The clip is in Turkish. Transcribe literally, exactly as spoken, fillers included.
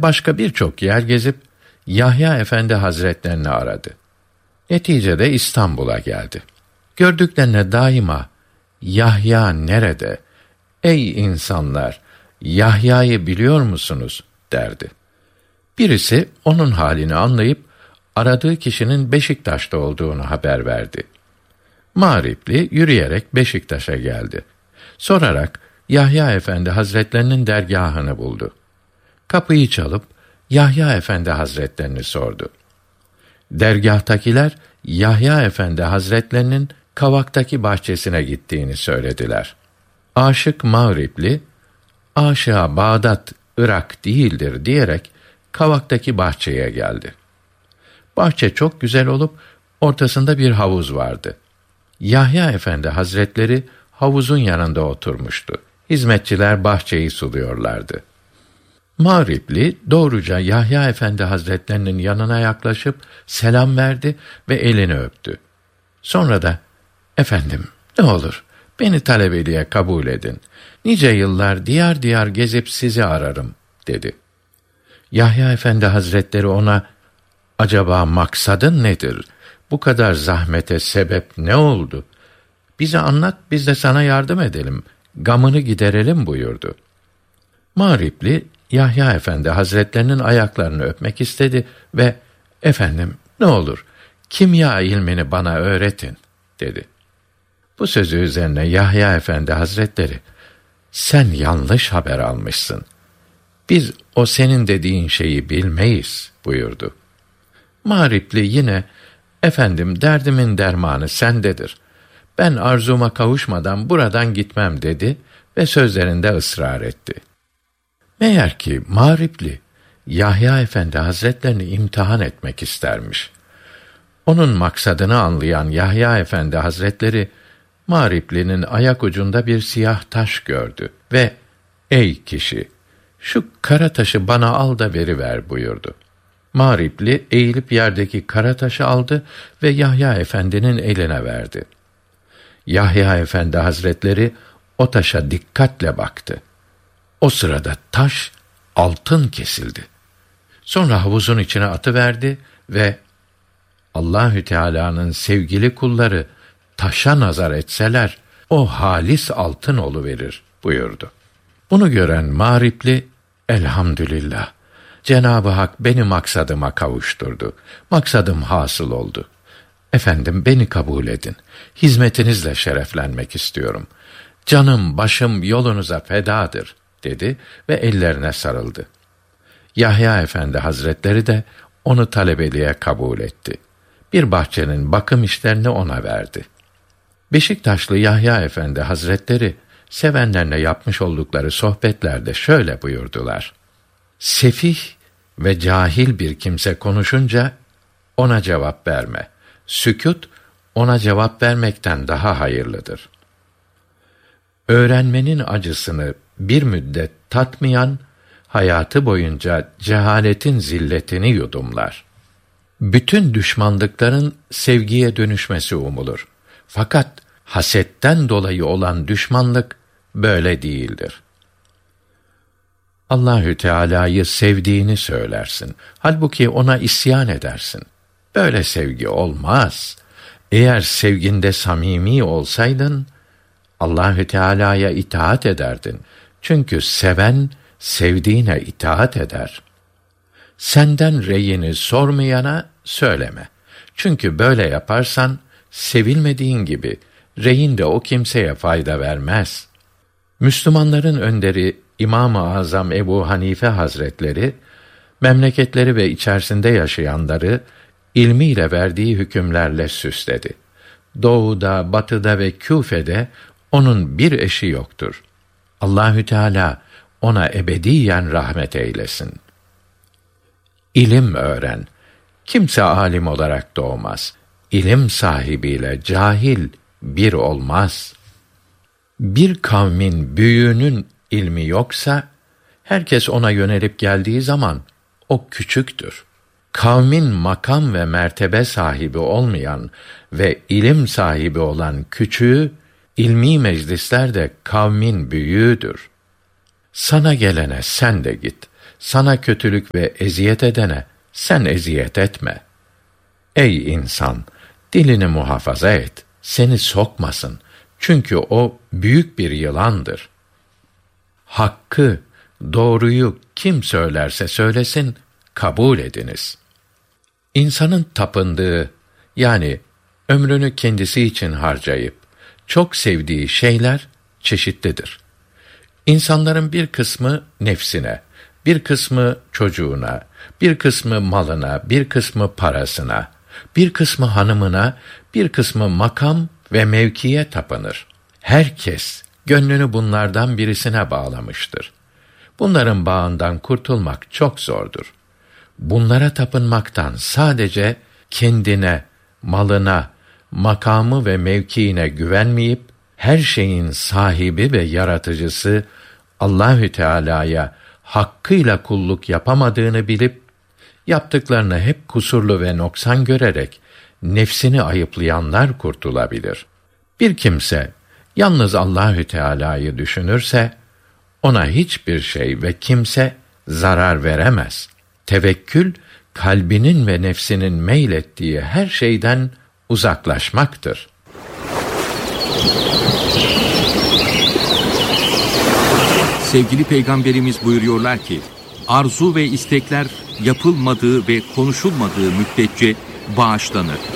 başka birçok yer gezip Yahya Efendi Hazretlerini aradı. Neticede İstanbul'a geldi. Gördüklerine daima Yahya nerede? Ey insanlar, Yahya'yı biliyor musunuz? derdi. Birisi onun halini anlayıp aradığı kişinin Beşiktaş'ta olduğunu haber verdi. Mağripli yürüyerek Beşiktaş'a geldi. Sorarak Yahya Efendi Hazretlerinin dergahını buldu. Kapıyı çalıp Yahya Efendi Hazretlerini sordu. Dergahtakiler Yahya Efendi Hazretlerinin Kavak'taki bahçesine gittiğini söylediler. Aşık Mağripli, aşığa Bağdat, Irak değildir diyerek Kavak'taki bahçeye geldi. Bahçe çok güzel olup ortasında bir havuz vardı. Yahya Efendi Hazretleri havuzun yanında oturmuştu. Hizmetçiler bahçeyi suluyorlardı. Mağripli doğruca Yahya Efendi Hazretlerinin yanına yaklaşıp selam verdi ve elini öptü. Sonra da, "Efendim, ne olur beni talebeliğe kabul edin. Nice yıllar diyar diyar gezip sizi ararım." dedi. Yahya Efendi Hazretleri ona, "Acaba maksadın nedir? Bu kadar zahmete sebep ne oldu? Bize anlat, biz de sana yardım edelim, gamını giderelim." buyurdu. Mağripli, Yahya Efendi Hazretlerinin ayaklarını öpmek istedi ve "Efendim, ne olur kimya ilmini bana öğretin." dedi. Bu sözü üzerine Yahya Efendi Hazretleri, "Sen yanlış haber almışsın. Biz o senin dediğin şeyi bilmeyiz." buyurdu. Mağripli yine, "Efendim, derdimin dermanı sendedir. Ben arzuma kavuşmadan buradan gitmem." dedi ve sözlerinde ısrar etti. Meğer ki Mağripli, Yahya Efendi Hazretlerini imtihan etmek istermiş. Onun maksadını anlayan Yahya Efendi Hazretleri, Mağripli'nin ayak ucunda bir siyah taş gördü ve "Ey kişi, şu kara taşı bana al da veriver." buyurdu. Mağripli eğilip yerdeki kara taşı aldı ve Yahya Efendi'nin eline verdi. Yahya Efendi Hazretleri o taşa dikkatle baktı. O sırada taş altın kesildi. Sonra havuzun içine atıverdi ve Allahü Teala'nın sevgili kulları taşa nazar etseler o halis altın oluverir buyurdu. Bunu gören Mağripli, "Elhamdülillah, Cenab-ı Hak beni maksadıma kavuşturdu. Maksadım hasıl oldu. Efendim, beni kabul edin. Hizmetinizle şereflenmek istiyorum. Canım, başım yolunuza fedadır." dedi ve ellerine sarıldı. Yahya Efendi Hazretleri de onu talebeliğe kabul etti. Bir bahçenin bakım işlerini ona verdi. Beşiktaşlı Yahya Efendi Hazretleri sevenlerine yapmış oldukları sohbetlerde şöyle buyurdular: "Sefih ve cahil bir kimse konuşunca ona cevap verme. Sükût ona cevap vermekten daha hayırlıdır. Öğrenmenin acısını bir müddet tatmayan, hayatı boyunca cehaletin zilletini yudumlar. Bütün düşmanlıkların sevgiye dönüşmesi umulur. Fakat hasetten dolayı olan düşmanlık böyle değildir. Allahü Teala'yı sevdiğini söylersin. Halbuki ona isyan edersin. Böyle sevgi olmaz. Eğer sevginde samimi olsaydın, Allahü Teala'ya itaat ederdin. Çünkü seven sevdiğine itaat eder. Senden reyini sormayana söyleme. Çünkü böyle yaparsan sevilmediğin gibi reyin de o kimseye fayda vermez." Müslümanların önderi İmam-ı Azam Ebu Hanife Hazretleri, memleketleri ve içerisinde yaşayanları ilmiyle verdiği hükümlerle süsledi. Doğuda, batıda ve Küfe'de onun bir eşi yoktur. Allahü Teala ona ebediyen rahmet eylesin. İlim öğren. Kimse alim olarak doğmaz. İlim sahibiyle cahil bir olmaz. Bir kavmin büyüğünün ilmi yoksa, herkes ona yönelip geldiği zaman o küçüktür. Kavmin makam ve mertebe sahibi olmayan ve ilim sahibi olan küçüğü, ilmi meclislerde kavmin büyüğüdür. Sana gelene sen de git. sana kötülük ve eziyet edene sen eziyet etme. Ey insan, dilini muhafaza et, seni sokmasın. Çünkü o büyük bir yılandır. Hakkı, doğruyu kim söylerse söylesin, kabul ediniz. İnsanın tapındığı, yani ömrünü kendisi için harcayıp çok sevdiği şeyler çeşitlidir. İnsanların bir kısmı nefsine, bir kısmı çocuğuna, bir kısmı malına, bir kısmı parasına, bir kısmı hanımına, bir kısmı makam ve mevkiye tapınır. Herkes gönlünü bunlardan birisine bağlamıştır. Bunların bağından kurtulmak çok zordur. Bunlara tapınmaktan sadece kendine, malına, makamı ve mevkiine güvenmeyip her şeyin sahibi ve yaratıcısı Allahü Teala'ya hakkıyla kulluk yapamadığını bilip yaptıklarını hep kusurlu ve noksan görerek nefsini ayıplayanlar kurtulabilir. Bir kimse yalnız Allahü Teala'yı düşünürse ona hiçbir şey ve kimse zarar veremez. Tevekkül kalbinin ve nefsinin meylettiği her şeyden uzaklaşmaktır. Sevgili Peygamberimiz buyuruyorlar ki, arzu ve istekler yapılmadığı ve konuşulmadığı müddetçe bağışlanır.